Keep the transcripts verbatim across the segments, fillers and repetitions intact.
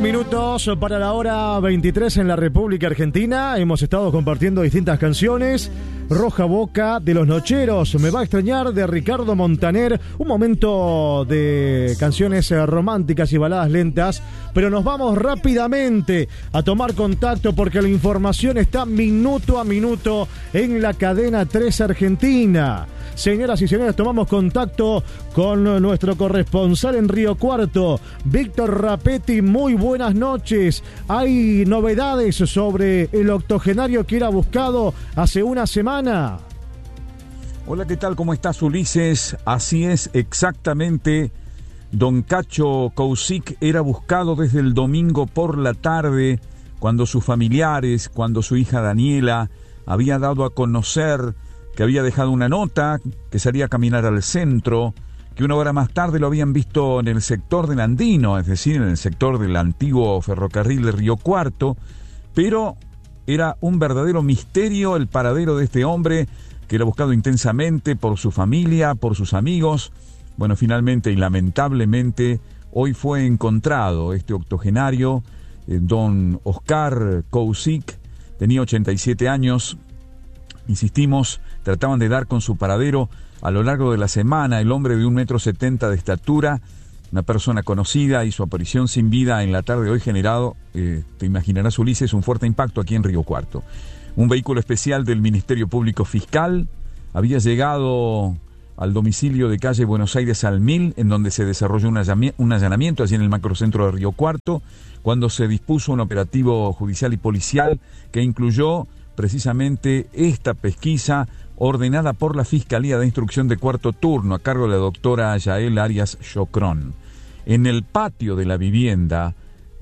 minutos para la hora veintitrés en la República Argentina. Hemos estado compartiendo distintas canciones. Roja Boca de Los Nocheros, Me va a extrañar de Ricardo Montaner. Un momento de canciones románticas y baladas lentas. Pero nos vamos rápidamente a tomar contacto porque la información está minuto a minuto en la cadena tres Argentina. Señoras y señores, tomamos contacto con nuestro corresponsal en Río Cuarto, Víctor Rapetti. Muy buenas noches. ¿Hay novedades sobre el octogenario que era buscado hace una semana? Hola, ¿qué tal? ¿Cómo estás, Ulises? Así es, exactamente. Don Cacho Kousic era buscado desde el domingo por la tarde, cuando sus familiares, cuando su hija Daniela había dado a conocer que había dejado una nota, que salía a caminar al centro, que una hora más tarde lo habían visto en el sector del Andino, es decir, en el sector del antiguo ferrocarril de Río Cuarto, pero era un verdadero misterio el paradero de este hombre, que era buscado intensamente por su familia, por sus amigos. Bueno, finalmente y lamentablemente, hoy fue encontrado este octogenario, eh, don Oscar Kousic, tenía ochenta y siete años. Insistimos, trataban de dar con su paradero a lo largo de la semana. El hombre de un metro setenta de estatura, una persona conocida, y su aparición sin vida en la tarde de hoy generado, eh, te imaginarás, Ulises, un fuerte impacto aquí en Río Cuarto. Un vehículo especial del Ministerio Público Fiscal había llegado al domicilio de calle Buenos Aires al Mil, en donde se desarrolló un, allami- un allanamiento allí en el macrocentro de Río Cuarto, cuando se dispuso un operativo judicial y policial que incluyó precisamente esta pesquisa ordenada por la Fiscalía de Instrucción de Cuarto Turno a cargo de la doctora Yael Arias Chocrón. En el patio de la vivienda,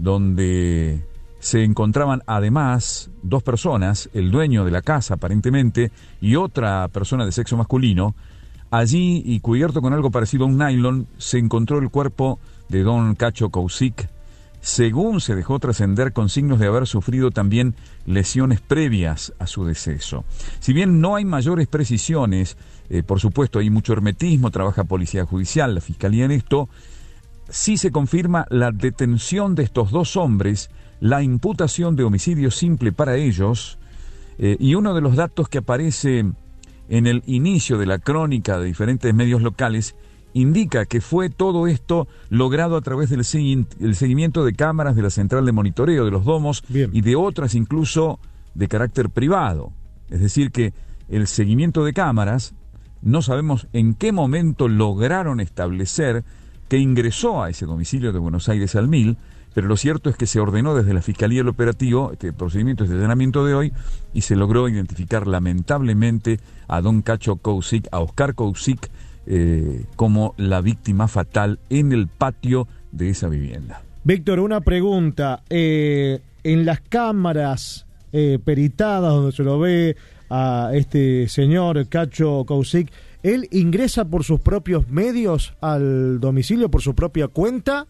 donde se encontraban además dos personas, el dueño de la casa aparentemente y otra persona de sexo masculino, allí y cubierto con algo parecido a un nylon, se encontró el cuerpo de don Cacho Kousic, según se dejó trascender, con signos de haber sufrido también lesiones previas a su deceso. Si bien no hay mayores precisiones, eh, por supuesto hay mucho hermetismo, trabaja Policía Judicial, la Fiscalía en esto, sí se confirma la detención de estos dos hombres, la imputación de homicidio simple para ellos, eh, y uno de los datos que aparece en el inicio de la crónica de diferentes medios locales indica que fue todo esto logrado a través del segui- el seguimiento de cámaras de la central de monitoreo de los domos. Bien. Y de otras incluso de carácter privado. Es decir que el seguimiento de cámaras, no sabemos en qué momento lograron establecer que ingresó a ese domicilio de Buenos Aires al Mil, pero lo cierto es que se ordenó desde la Fiscalía el operativo, este procedimiento de allanamiento de hoy, y se logró identificar lamentablemente a don Cacho Kousic, a Oscar Kousic, Eh, como la víctima fatal en el patio de esa vivienda. Víctor, una pregunta. Eh, en las cámaras eh, peritadas donde se lo ve a este señor Cacho Kousic, ¿él ingresa por sus propios medios al domicilio, por su propia cuenta?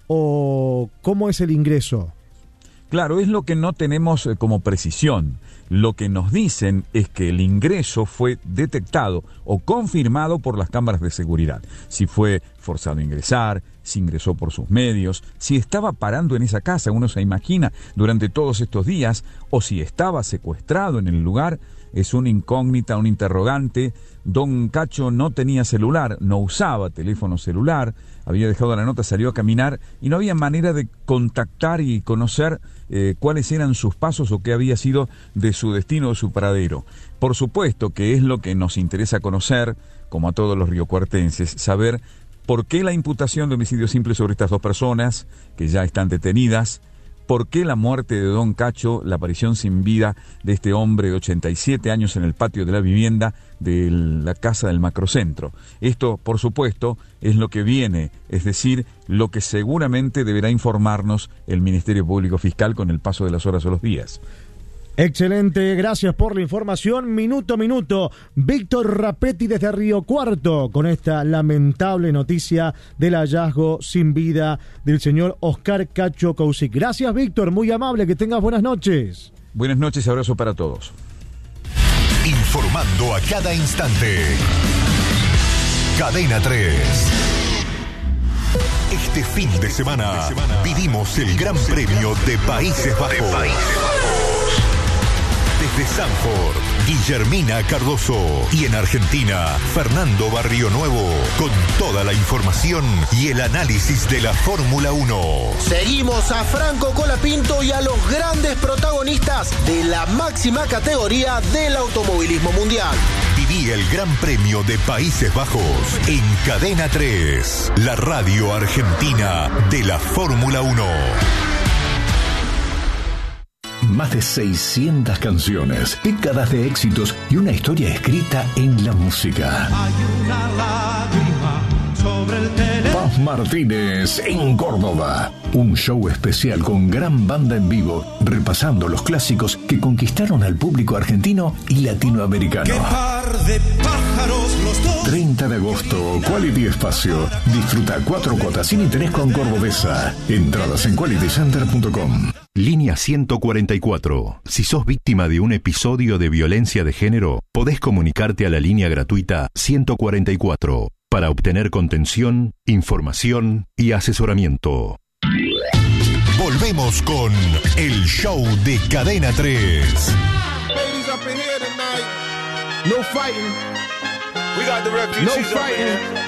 ¿O cómo es el ingreso? Claro, es lo que no tenemos eh, como precisión. Lo que nos dicen es que el ingreso fue detectado o confirmado por las cámaras de seguridad. Si fue forzado a ingresar, si ingresó por sus medios, si estaba parando en esa casa, uno se imagina, durante todos estos días, o si estaba secuestrado en el lugar, es una incógnita, un interrogante. Don Cacho no tenía celular, no usaba teléfono celular, había dejado la nota, salió a caminar y no había manera de contactar y conocer eh, cuáles eran sus pasos o qué había sido de su destino o su paradero. Por supuesto que es lo que nos interesa conocer, como a todos los riocuartenses, saber por qué la imputación de homicidio simple sobre estas dos personas que ya están detenidas. ¿Por qué la muerte de don Cacho, la aparición sin vida de este hombre de ochenta y siete años en el patio de la vivienda de la casa del macrocentro? Esto, por supuesto, es lo que viene, es decir, lo que seguramente deberá informarnos el Ministerio Público Fiscal con el paso de las horas o los días. Excelente, gracias por la información. Minuto a minuto, Víctor Rapetti desde Río Cuarto con esta lamentable noticia del hallazgo sin vida del señor Oscar Cacho Kousic. Gracias, Víctor, muy amable, que tengas buenas noches. Buenas noches y abrazo para todos. Informando a cada instante. Cadena tres. Este fin de semana vivimos el Gran Premio de Países Bajos. Desde Zandvoort, Guillermina Cardoso. Y en Argentina, Fernando Barrionuevo. Con toda la información y el análisis de la Fórmula uno. Seguimos a Franco Colapinto y a los grandes protagonistas de la máxima categoría del automovilismo mundial. Viví el Gran Premio de Países Bajos en Cadena tres, la radio argentina de la Fórmula uno. Más de seiscientas canciones, décadas de éxitos y una historia escrita en la música. Hay una lágrima sobre el teléfono. Paz Martínez en Córdoba. Un show especial con gran banda en vivo, repasando los clásicos que conquistaron al público argentino y latinoamericano. ¡Qué par de pájaros los dos! treinta de agosto, Quality Espacio. Disfruta cuatro cuotas sin interés con Cordobesa. Entradas en quality center punto com. Línea ciento cuarenta y cuatro. Si sos víctima de un episodio de violencia de género, podés comunicarte a la línea gratuita ciento cuarenta y cuatro para obtener contención, información y asesoramiento. Volvemos con el show de Cadena tres. Ladies up in here tonight. No fighting. We got the refugees no fighting.